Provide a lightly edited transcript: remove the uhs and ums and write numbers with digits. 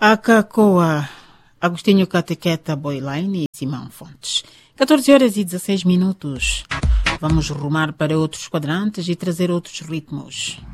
Acacoa, Agostinho Catequeta, Boyline e Simão Fontes. 14h16. Vamos rumar para outros quadrantes e trazer outros ritmos.